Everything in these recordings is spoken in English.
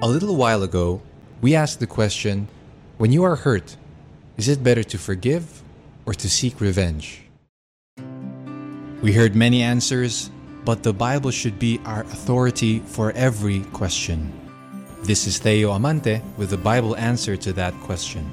A little while ago, we asked the question, when you are hurt, is it better to forgive or to seek revenge? We heard many answers, but the Bible should be our authority for every question. This is Theo Amante with the Bible answer to that question.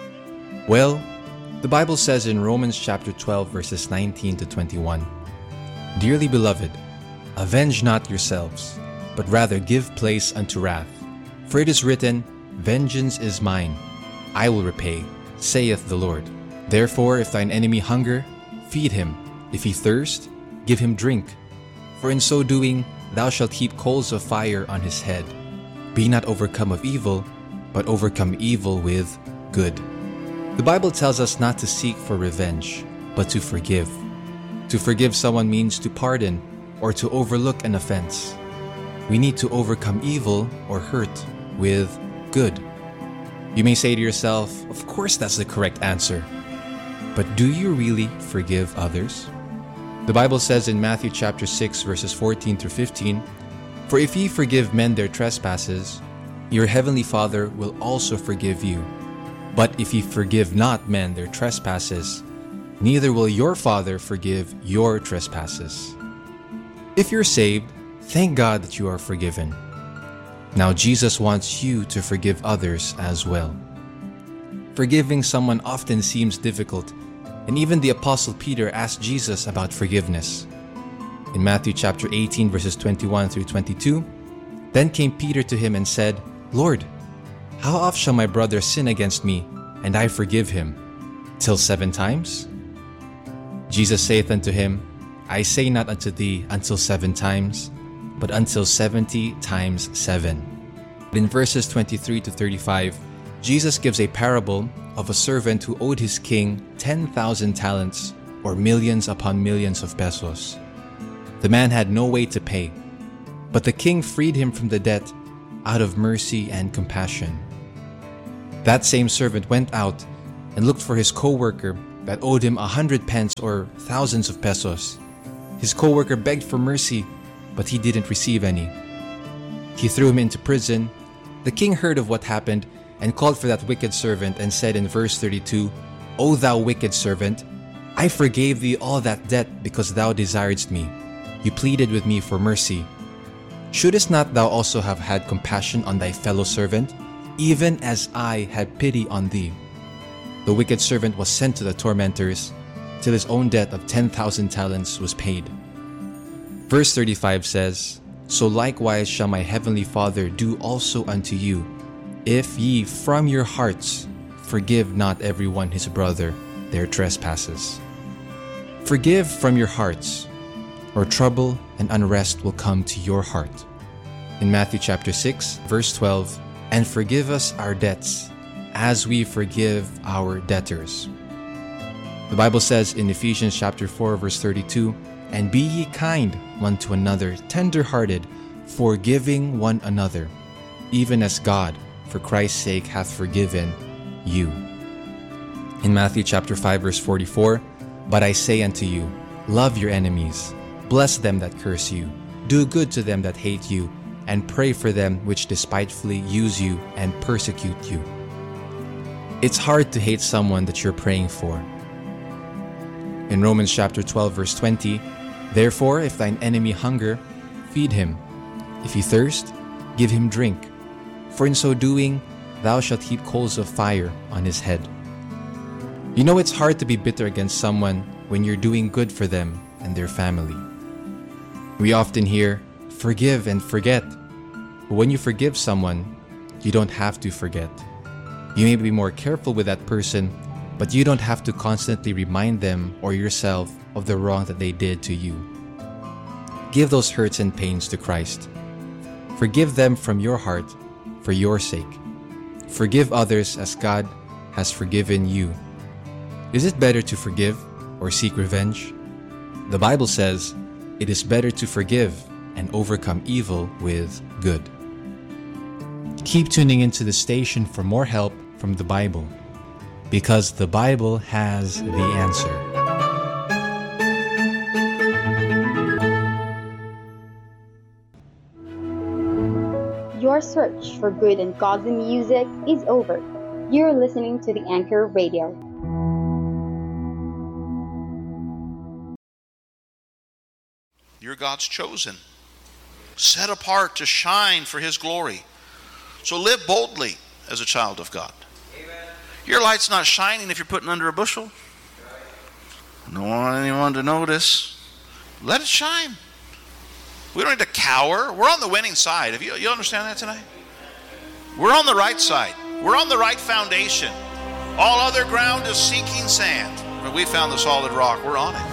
Well, the Bible says in Romans chapter 12 verses 19 to 21, "Dearly beloved, avenge not yourselves, but rather give place unto wrath. For it is written, Vengeance is mine, I will repay, saith the Lord. Therefore, if thine enemy hunger, feed him. If he thirst, give him drink. For in so doing, thou shalt heap coals of fire on his head. Be not overcome of evil, but overcome evil with good." The Bible tells us not to seek for revenge, but to forgive. To forgive someone means to pardon or to overlook an offense. We need to overcome evil or hurt with good. You may say to yourself, of course that's the correct answer. But do you really forgive others? The Bible says in Matthew chapter 6 verses 14 through 15, "For if ye forgive men their trespasses, your heavenly Father will also forgive you. But if ye forgive not men their trespasses, neither will your Father forgive your trespasses." If you're saved, thank God that you are forgiven. Now Jesus wants you to forgive others as well. Forgiving someone often seems difficult, and even the Apostle Peter asked Jesus about forgiveness. In Matthew chapter 18 verses 21 through 22, "Then came Peter to him and said, Lord, how oft shall my brother sin against me, and I forgive him? Till 7 times? Jesus saith unto him, I say not unto thee until 7 times, but until 70 times 7. In verses 23 to 35, Jesus gives a parable of a servant who owed his king 10,000 talents, or millions upon millions of pesos. The man had no way to pay, but the king freed him from the debt out of mercy and compassion. That same servant went out and looked for his co-worker that owed him 100 pence or thousands of pesos. His co-worker begged for mercy, but he didn't receive any. He threw him into prison. The king heard of what happened and called for that wicked servant and said in verse 32, O thou wicked servant, I forgave thee all that debt because thou desiredst me. You pleaded with me for mercy. Shouldest not thou also have had compassion on thy fellow servant, even as I had pity on thee? The wicked servant was sent to the tormentors till his own debt of 10,000 talents was paid. Verse 35 says, So likewise shall my heavenly Father do also unto you, if ye from your hearts forgive not every one his brother their trespasses. Forgive from your hearts, or trouble and unrest will come to your heart. In Matthew chapter 6, verse 12, And forgive us our debts, as we forgive our debtors. The Bible says in Ephesians chapter 4, verse 32, And be ye kind one to another, tender-hearted, forgiving one another, even as God, for Christ's sake, hath forgiven you. In Matthew chapter 5, verse 44, But I say unto you, love your enemies, bless them that curse you, do good to them that hate you, and pray for them which despitefully use you and persecute you. It's hard to hate someone that you're praying for. In Romans chapter 12, verse 20, Therefore, if thine enemy hunger, feed him. If he thirst, give him drink. For in so doing, thou shalt heap coals of fire on his head. You know it's hard to be bitter against someone when you're doing good for them and their family. We often hear, forgive and forget. But when you forgive someone, you don't have to forget. You may be more careful with that person, but you don't have to constantly remind them or yourself of the wrong that they did to you. Give those hurts and pains to Christ. Forgive them from your heart for your sake. Forgive others as God has forgiven you. Is it better to forgive or seek revenge? The Bible says, it is better to forgive and overcome evil with good. Keep tuning into the station for more help from the Bible, because the Bible has the answer. Your search for good and godly music is over. You're listening to the Anchor Radio. You're God's chosen, set apart to shine for His glory. So live boldly as a child of God. Amen. Your light's not shining if you're putting under a bushel. Don't want anyone to notice. Let it shine. We don't need to cower. We're on the winning side. You understand that tonight? We're on the right side. We're on the right foundation. All other ground is sinking sand. But we found the solid rock. We're on it.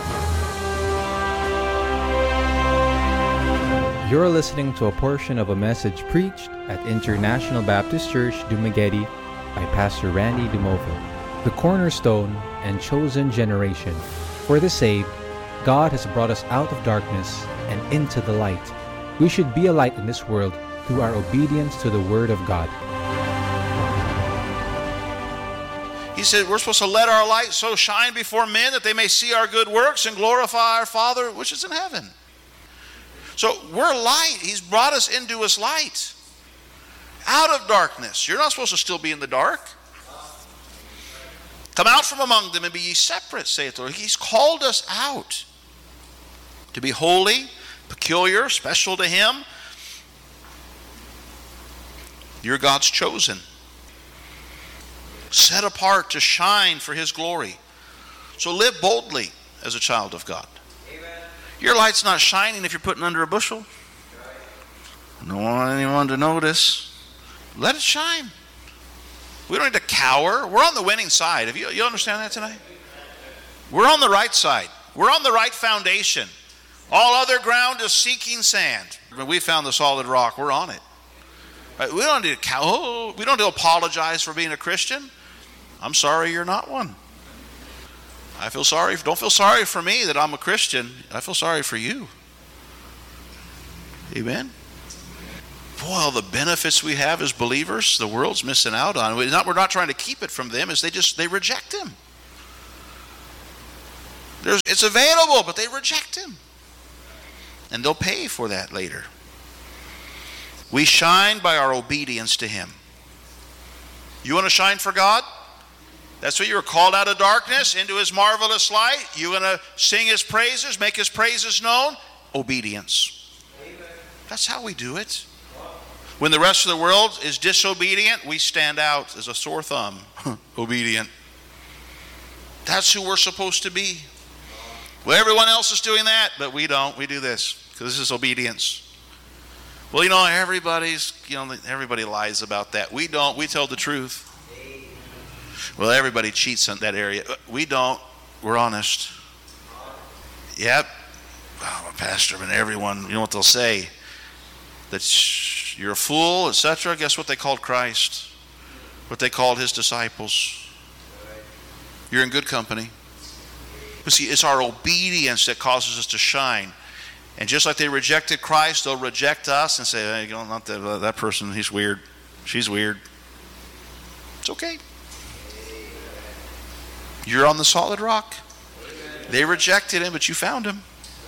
You're listening to a portion of a message preached at International Baptist Church, Dumaguete by Pastor Randy Dumovo. The cornerstone and chosen generation. For the saved, God has brought us out of darkness and into the light. We should be a light in this world through our obedience to the Word of God. He said we're supposed to let our light so shine before men that they may see our good works and glorify our Father which is in heaven. So we're light. He's brought us into His light. Out of darkness. You're not supposed to still be in the dark. Come out from among them and be ye separate, saith the Lord. He's called us out to be holy, peculiar, special to Him. You're God's chosen, set apart to shine for His glory. So live boldly as a child of God. Your light's not shining if you're putting under a bushel. Don't want anyone to notice. Let it shine. We don't need to cower. We're on the winning side. You understand that tonight? We're on the right side. We're on the right foundation. All other ground is sinking sand. But we found the solid rock. We're on it. Right? We don't need to we don't need to apologize for being a Christian. I'm sorry you're not one. Don't feel sorry for me that I'm a Christian. I feel sorry for you. Amen? Boy, all the benefits we have as believers, the world's missing out on. We're not trying to keep it from them, they reject Him. It's available, but they reject Him. And they'll pay for that later. We shine by our obedience to Him. You want to shine for God? That's what you were called out of darkness into His marvelous light. You want to sing His praises, make His praises known? Obedience. Amen. That's how we do it. When the rest of the world is disobedient, we stand out as a sore thumb. Obedient. That's who we're supposed to be. Well, everyone else is doing that, but we don't. We do this because this is obedience. Well, everybody lies about that. We don't. We tell the truth. Well, everybody cheats in that area. We don't. We're honest. Yep. Oh, Pastor, and everyone, you know what they'll say? That you're a fool, etc. Guess what they called Christ? What they called His disciples. You're in good company. But see, it's our obedience that causes us to shine. And just like they rejected Christ, they'll reject us and say, hey, not that person, he's weird. She's weird. It's okay. You're on the solid rock. They rejected Him, but you found Him.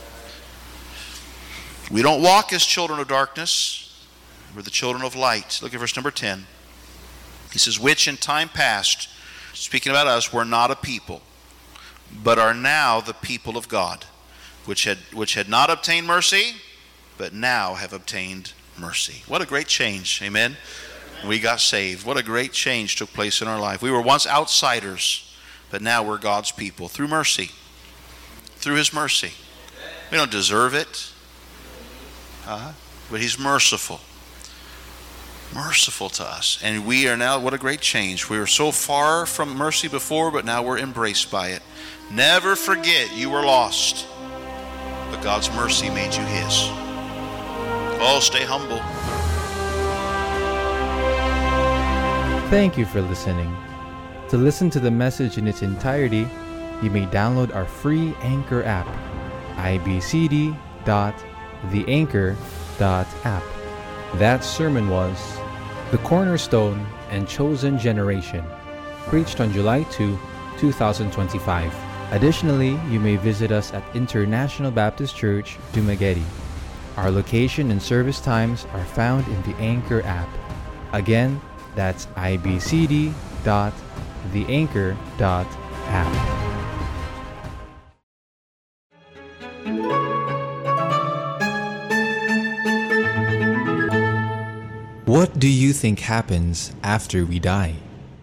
We don't walk as children of darkness. We're the children of light. Look at verse number 10. He says, which in time past, speaking about us, were not a people, but are now the people of God, which had not obtained mercy, but now have obtained mercy. What a great change. Amen. We got saved. What a great change took place in our life. We were once outsiders, but now we're God's people through mercy. Through His mercy. We don't deserve it. But He's merciful. Merciful to us. And we are now, what a great change. We were so far from mercy before, but now we're embraced by it. Never forget you were lost, but God's mercy made you His. Oh, stay humble. Thank you for listening. To listen to the message in its entirety, you may download our free Anchor app, ibcd.theanchor.app. That sermon was The Cornerstone and Chosen Generation, preached on July 2, 2025. Additionally, you may visit us at International Baptist Church, Dumaguete. Our location and service times are found in the Anchor app. Again, that's ibcd.theanchor.app. What do you think happens after we die?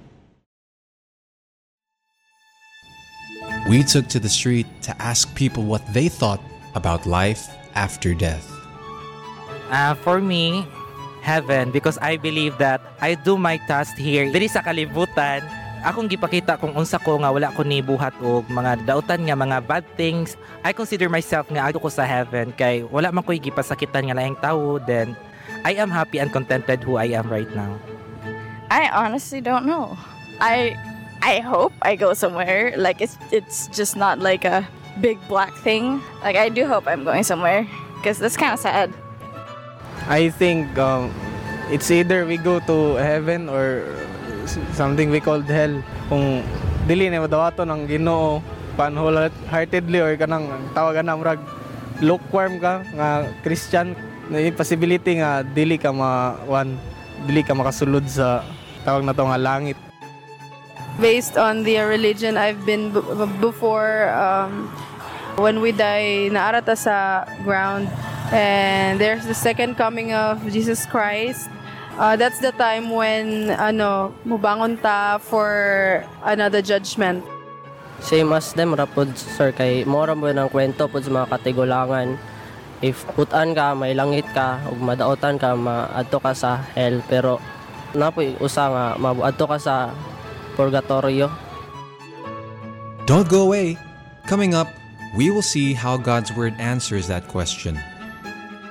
We took to the street to ask people what they thought about life after death. For me, heaven, because I believe that I do my task here diri sa kalibutan. Akong gipakita kung unsa ko nga wala ko ni buhat og mga dautan nga mga bad things. I consider myself nga adto ko sa heaven kay wala man ko'y gipasakitan nga laing tawo. Then I am happy and contented who I am right now. I honestly don't know. I hope I go somewhere. Like it's just not like a big black thing. Like I do hope I'm going somewhere because that's kind of sad. I think it's either we go to heaven or something we called hell. Kung dili na madawato ng Ginoo wholeheartedly or kanang tawagan na murag lukewarm ka nga Christian, may possibility nga dili ka makasulod sa tawag na to nga langit. Based on the religion I've been before, when we die, naarata sa ground, and there's the second coming of Jesus Christ. That's the time when mubangon ta for another judgment. Same as them rapod sir kay mora mo ng kwento pud sa mga katigulangan. If putan ka, may langit ka, ug madaotan ka, maadto ka sa hell, pero napoy usa nga maadto ka sa purgatorio. Don't go away. Coming up, we will see how God's Word answers that question.